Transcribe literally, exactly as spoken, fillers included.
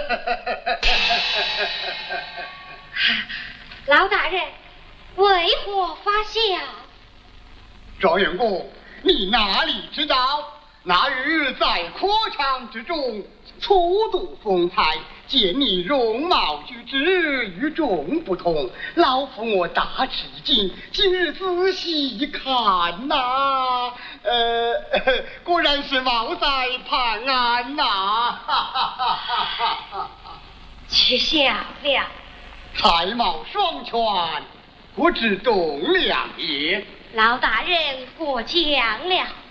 老大人，为何发笑？ 状元公，你哪里知道？那日在科场之中，初睹风采，见你容貌举止与众不同，老夫我大吃一惊。今日仔细一看呐、啊，呃，果然是貌在潘安呐、啊！ 取笑了。 才貌双全，不知栋梁也。 老大人过奖了。